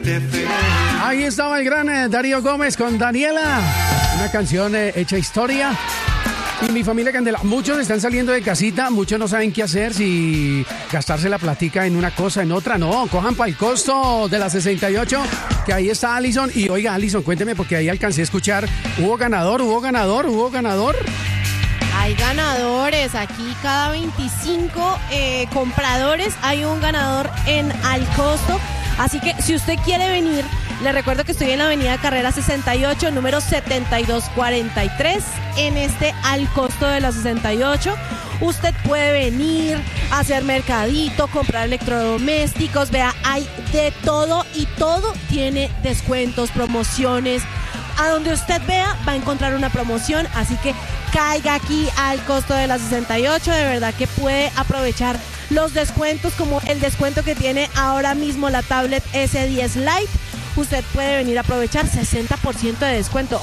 Ahí estaba el gran Darío Gómez con Daniela, una canción hecha historia. Y mi familia Candela, muchos están saliendo de casita, muchos no saben qué hacer, si gastarse la platica en una cosa, en otra. No, cojan para el costo de la 68, que ahí está Alison. Y oiga, Alison, cuénteme, porque ahí alcancé a escuchar, ¿hubo ganador? Hay ganadores, aquí cada 25 compradores hay un ganador en Al Costo. Así que si usted quiere venir, le recuerdo que estoy en la avenida Carrera 68, número 7243, en Al Costo de la 68. Usted puede venir a hacer mercadito, comprar electrodomésticos, vea, hay de todo y todo tiene descuentos, promociones. A donde usted vea va a encontrar una promoción, así que caiga aquí Al Costo de la 68, de verdad que puede aprovechar los descuentos, como el descuento que tiene ahora mismo la tablet S10 Lite. Usted puede venir a aprovechar 60% de descuento.